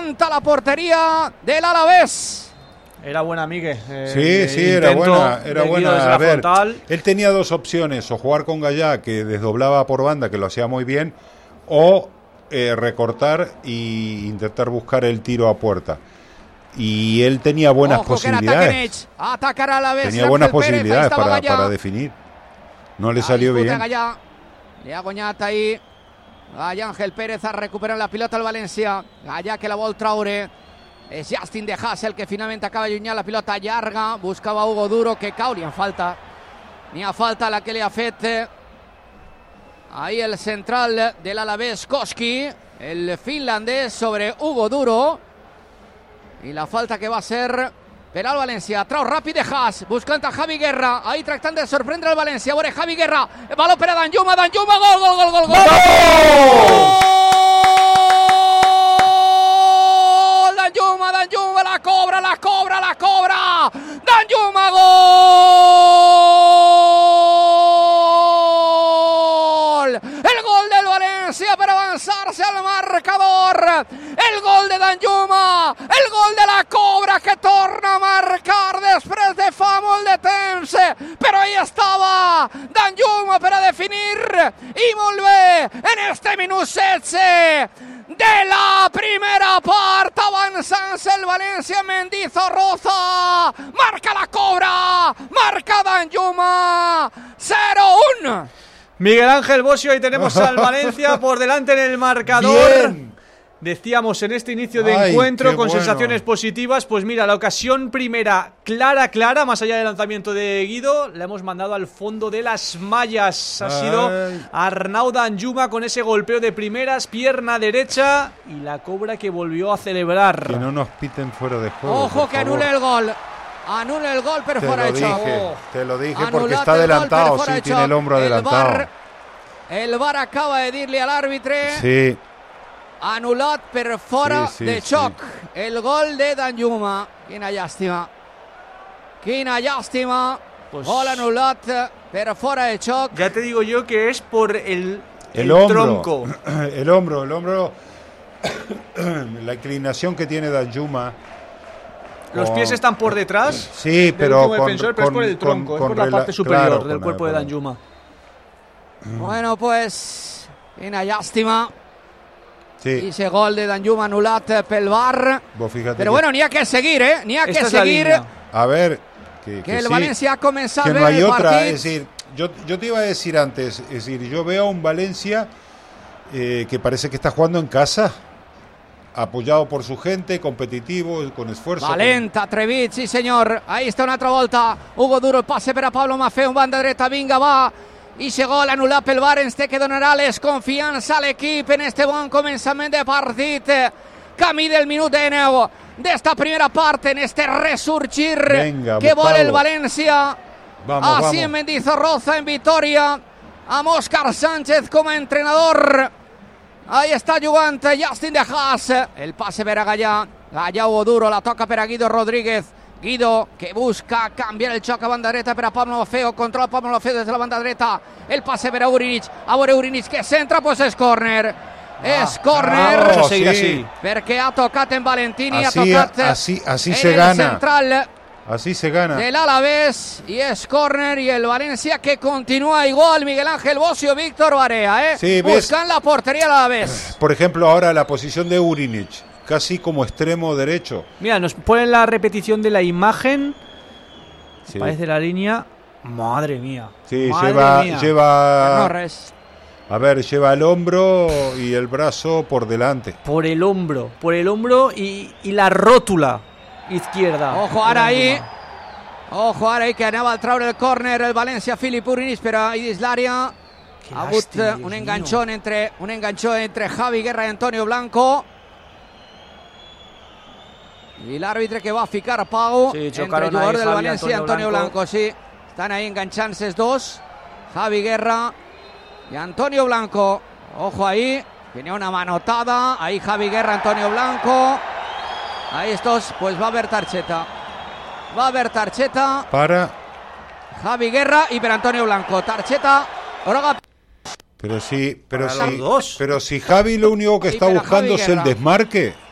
levanta la portería del Alavés. Era buena, Miguel. Sí, era buena. A ver, él tenía dos opciones, o jugar con Gallá, que desdoblaba por banda, que lo hacía muy bien, o recortar e intentar buscar el tiro a puerta. Y él tenía buenas posibilidades. Atacar a Alavés. Tenía buenas posibilidades para definir. No le salió bien. Gallá. Le ha guanyat ahí. Gallá Ángel Pérez a recuperar la pilota al València. Gallá que la vol traure. És Justin de Haas el que finalment acaba allunyant la pilota llarga. Buscava Hugo Duro que cau. N'hi ha falta la que li ha fet ahí el central del Alavés, Koski, el finlandés sobre Hugo Duro. I la falta que va ser per al València. Trau ràpid de Haas, buscant a Javi Guerra, ahí tractant de sorprendre el València. A veure, Javi Guerra, el baló per a Danjuma, gol! Danjuma, la cobra! Danjuma, gol! El gol del València per avançar-se al marcador. El gol de Danjuma, el gol de la cobra que torna a marcar després de fa molt de temps. Però ahí estava Danjuma per a definir. I molt bé, en este minut 16 de la primera part, avançant-se el València. Mendizorroza marca la cobra, marca Danjuma, 0-1. Miguel Ángel Bosio, ahí tenemos al Valencia por delante en el marcador. Bien. Decíamos en este inicio de encuentro con sensaciones positivas. Pues mira, la ocasión primera clara, más allá del lanzamiento de Guido, la hemos mandado al fondo de las mallas. Ha sido Arnau Danjuma con ese golpeo de primeras, pierna derecha, y la cobra que volvió a celebrar. Que no nos piten fuera de juego. Ojo que anule el gol. Anula el gol, pero fuera de Choc. Te lo dije porque está adelantado, sí, tiene el hombro adelantado. El VAR acaba de dir-li a l'àrbitre. Sí. Anulat per fora de Choc. El gol de Danjuma. Quina llàstima. Pues gol anulat per fora de Choc. Ya te digo yo que es por el tronco. El hombro. La inclinación que tiene Danjuma. Los pies están por detrás. Sí, pero es por el tronco, es por la parte superior del cuerpo de Danjuma. Bueno, pues quina llàstima. Sí. I ese gol de Danjuma anulat pel VAR. Però bueno, n'hi ha que seguir, N'hi ha que seguir. A ver, que el Valencia ha comenzado que a no ver hay el otra. partido. Es decir, yo te iba a decir antes, es decir, yo veo a un Valencia que parece que está jugando en casa, apoyado por su gente, competitivo, con esfuerzo. Valent, atrevit, sí senyor. Ahí està una altra volta. Hugo Duro, el passe per a Pablo Maffeo, un banda dreta, vinga, va. I ese gol anul·lat pel VAR ens té que donarà les confiança a l'equip en este bon començament de partit. Camí del minut de 9 d'esta primera part, en este resurgir que vol el València. Así en Mendizorroza, en Vitoria, amb Òscar Sánchez com a entrenador. Ahí està jugant Justin de Haas. El passe per a Gallà. Gallà, Hugo Duro, la toca per a Guido Rodríguez. Guido que busca cambiar el xoc a banda dreta per a Pablo Maffeo, controla Pablo Maffeo des de la banda dreta, el passe per a Urinic, a veure Urinic que centra, pues és córner. És córner, perquè ha tocat en Valentini, ha tocat así se gana. Central así se gana del Alavés, y es córner, y el Valencia que continúa igual. Miguel Ángel Bosio, Víctor Barea, sí, buscan la portería del Alavés. Por ejemplo, ahora la posición de Urinic, casi como extremo derecho. Mira, nos ponen la repetición de la imagen. Sí. Parece la línea. Madre mía. Sí, madre lleva. A ver, lleva el hombro y el brazo por delante. Por el hombro y la rótula izquierda. Ojo ara ahí que anava al traure el córner el València, Filip Urinic, però ahí dins l'àrea ha hagut un enganxó entre Javi Guerra i Antonio Blanco. Y el árbitro que va a ficar a Pau entre el jugador del Valencia y Antonio Blanco. Sí, están ahí enganchándose dos, Javi Guerra y Antonio Blanco. Ojo ahí, tenía una manotada. Ahí Javi Guerra, Antonio Blanco. Ahí estos, pues va a haber tarjeta. Para Javi Guerra y per Antonio Blanco. Tarjeta groga. Pero si Javi lo único que está buscando es el desmarque.